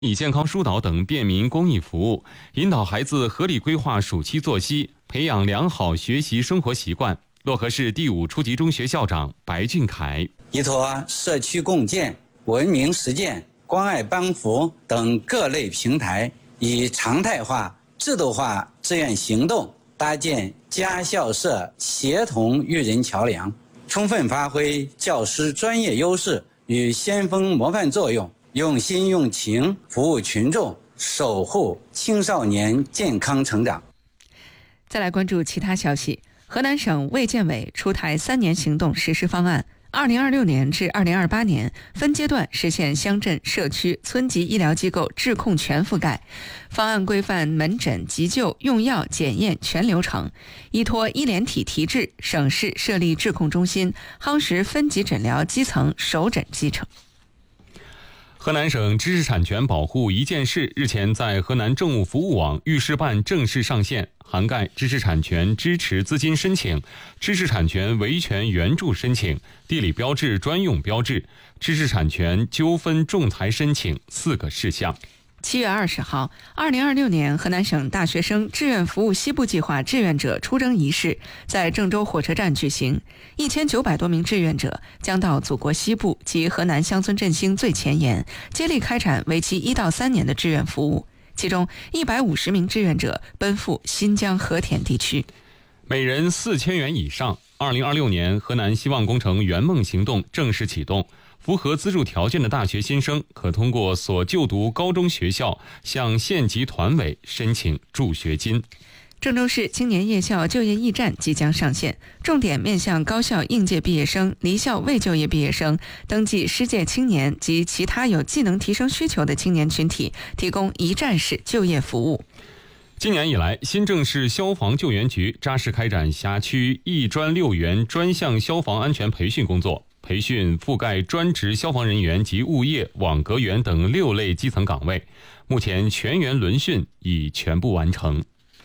以健康疏导等便民公益服务，引导孩子合理规划暑期作息，培养良好学习生活习惯。漯河市第5初级中学校长白俊凯： 依托社区共建、文明实践、关爱帮扶等各类平台，以常态化、制度化志愿行动，搭建家校社协同育人桥梁，充分发挥教师专业优势与先锋模范作用，用心用情服务群众，守护青少年健康成长。 再来关注其他消息。河南省卫健委出台3年行动实施方案，2026年至2028年分阶段实现乡镇、社区、村级医疗机构质控全覆盖。方案规范门诊、急救、用药、检验全流程，依托医联体提质，省市设立质控中心，夯实分级诊疗基层首诊基层。 河南省知识产权保护一件事日前在河南政务服务网律师办正式上线，涵盖知识产权支持资金申请、知识产权维权援助申请、地理标志专用标志、知识产权纠纷仲裁申请4个事项。 7月20号，2026年河南省大学生志愿服务西部计划志愿者出征仪式在郑州火车站举行，1900多名志愿者将到祖国西部及河南乡村振兴最前沿，接力开展为期1到3年的志愿服务。其中150名志愿者奔赴新疆和田地区。 每人4000元以上。2026年河南希望工程圆梦行动正式启动，符合资助条件的大学新生可通过所就读高中学校向县级团委申请助学金。 郑州市青年夜校就业驿站即将上线，重点面向高校应届毕业生、离校未就业毕业生、登记失业青年及其他有技能提升需求的青年群体，提供一站式就业服务。 今年以来，新郑市消防救援局扎实开展辖区1专6员专项消防安全培训工作，培训覆盖专职消防人员及物业、网格员等6类基层岗位，目前全员轮训已全部完成。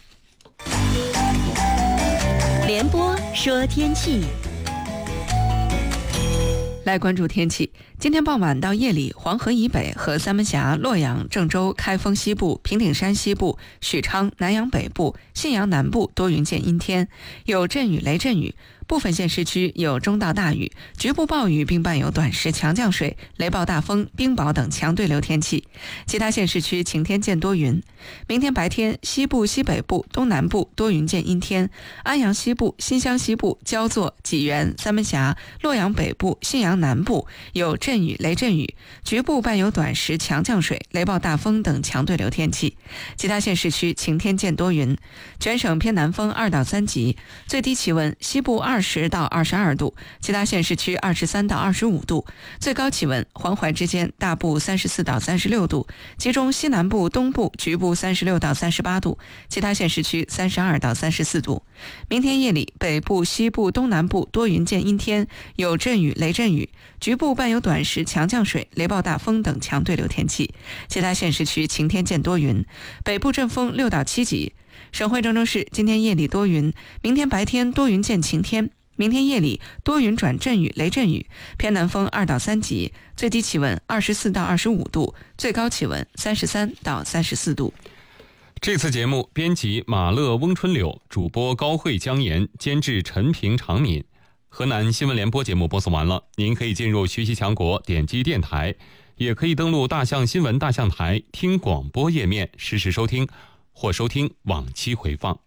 联播说天气。 来关注天气。今天傍晚到夜里，黄河以北和三门峡、洛阳、郑州、开封西部、平顶山西部、许昌、南阳北部、信阳南部多云见阴天，有阵雨、雷阵雨，部分县市区有中到大雨，局部暴雨并伴有短时强降水、雷暴大风、冰雹等强对流天气。其他县市区晴天见多云。明天白天，西部、西北部、东南部多云见阴天，安阳西部、新乡西部、焦作、济源、三门峡、洛阳北部、信阳南部有阵雨、雷阵雨，局部伴有短时强降水、雷暴大风等强对流天气。其他县市区晴天见多云，全省偏南风2到3级，最低气温西部20到22度，其他县市区23到25度，最高气温黄淮之间大部34到36度，其中西南部、东部局部36到38度，其他县市区32到34度。明天夜里，北部、西部、东南部多云见阴天，有阵雨、雷阵雨，局部伴有短时强降水、雷暴大风等强对流天气。其他县市区晴天见多云，北部阵风6到7级。省会郑州市今天夜里多云，明天白天多云见晴天，明天夜里多云转阵雨、雷阵雨，偏南风2到3级，最低气温24到25度，最高气温33到34度。 这次节目编辑马乐、翁春柳，主播高慧、江岩，监制陈平、常敏。河南新闻联播节目播送完了，您可以进入学习强国，点击电台，也可以登录大象新闻大象台听广播页面实时收听，或收听往期回放。